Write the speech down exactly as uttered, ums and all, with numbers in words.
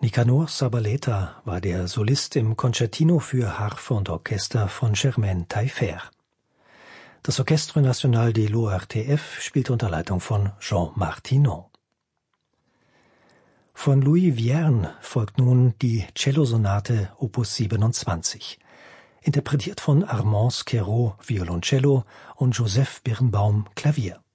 Nicanor Zabaleta war der Solist im Concertino für Harfe und Orchester von Germaine Taillefer. Das Orchestre National de l'O R T F spielte unter Leitung von Jean Martineau. Von Louis Vierne folgt nun die Cellosonate Opus siebenundzwanzig, interpretiert von Armand Squerot Violoncello und Joseph Birnbaum Klavier.